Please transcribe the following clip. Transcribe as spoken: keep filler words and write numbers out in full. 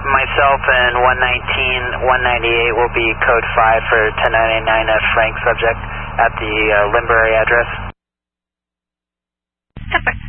Myself and one nineteen, one ninety-eight will be code five for ten ninety-nine F Frank subject at the uh, Limbury address. Perfect.